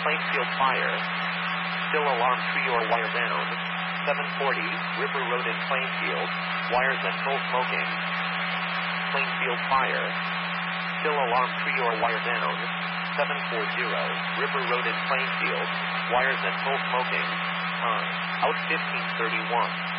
Plainfield fire. Still alarm, tree or wire down. 740, River Road in Plainfield, wires at full smoking. Plainfield fire. Still alarm, tree or wire down. 740, River Road in Plainfield, wires at full smoking. Time, out 1531.